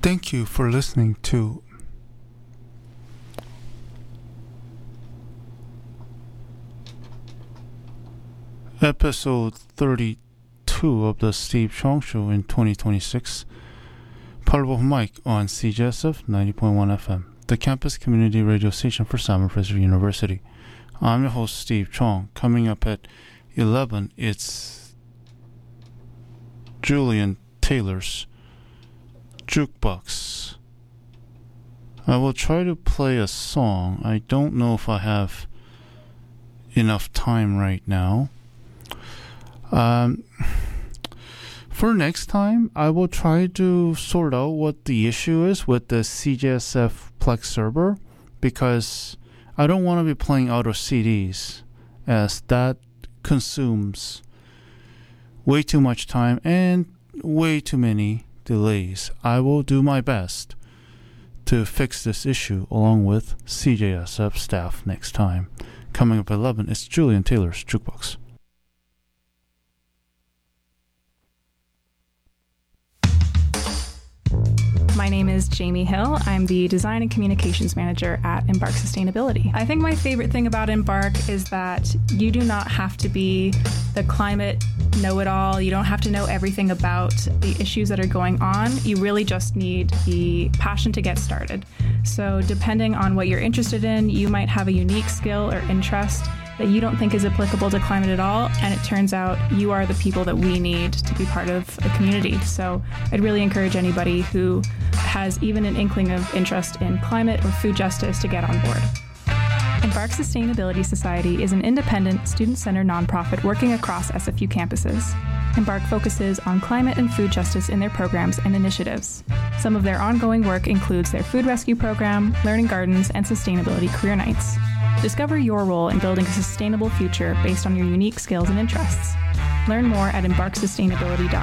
Thank you for listening to episode 32 of the Steve Chong Show in 2026. Part Mike on CJSF 90.1 FM, the campus community radio station for Simon Fraser University. I'm your host, Steve Chong. Coming up at 11, it's Julian Taylor's Jukebox. I will try to play a song. I don't know if I have enough time right now. For next time, I will try to sort out what the issue is with the CJSF Plex server, because I don't want to be playing out of CDs, as that consumes way too much time and way too many delays. I will do my best to fix this issue along with CJSF staff next time. Coming up at 11, it's Julian Taylor's Jukebox. My name is Jamie Hill. I'm the Design and Communications Manager at Embark Sustainability. I think my favorite thing about Embark is that you do not have to be the climate know-it-all. You don't have to know everything about the issues that are going on. You really just need the passion to get started. So depending on what you're interested in, you might have a unique skill or interest that you don't think is applicable to climate at all, and it turns out you are the people that we need to be part of a community. So I'd really encourage anybody who has even an inkling of interest in climate or food justice to get on board. Embark Sustainability Society is an independent, student-centered nonprofit working across SFU campuses. Embark focuses on climate and food justice in their programs and initiatives. Some of their ongoing work includes their food rescue program, learning gardens, and sustainability career nights. Discover your role in building a sustainable future based on your unique skills and interests. Learn more at embarksustainability.com.